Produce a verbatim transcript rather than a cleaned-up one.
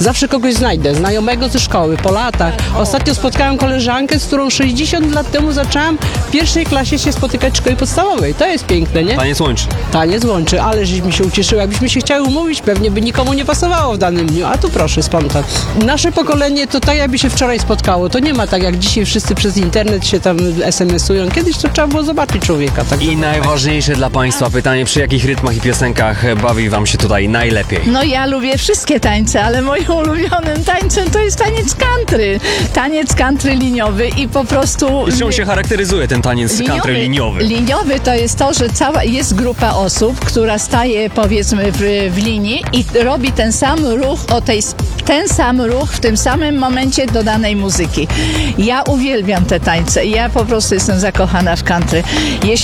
Zawsze kogoś znajdę, znajomego ze szkoły, po latach. Ostatnio spotkałam koleżankę, z którą sześćdziesiąt lat temu zaczęłam w pierwszej klasie się spotykać w szkole podstawowej. To jest piękne, nie? Taniec łączy. Taniec łączy, ale żeśmy się ucieszyły. Jakbyśmy się chciały umówić, pewnie by nikomu nie pasowało w danym dniu. A tu proszę, spontan. Nasze pokolenie to tak, jakby się wczoraj spotkało. To nie ma tak, jak dzisiaj wszyscy przez internet się tam es em esują. Kiedyś to trzeba było zobaczyć człowieka. Tak. I najważniejsze dla Państwa pytanie, przy jakich rytmach i piosenkach bawi Wam się tutaj najlepiej? No ja lubię wszystkie tańce, ale moim ulubionym tańcem to jest taniec country. Taniec country liniowy i po prostu... I czym się charakteryzuje ten taniec country liniowy? Liniowy to jest to, że cała jest grupa osób, która staje powiedzmy w, w linii i robi ten sam ruch o tej, ten sam ruch w tym samym momencie do danej muzyki. Ja uwielbiam te tańce. Ja po prostu jestem zakochana w country. Jeśli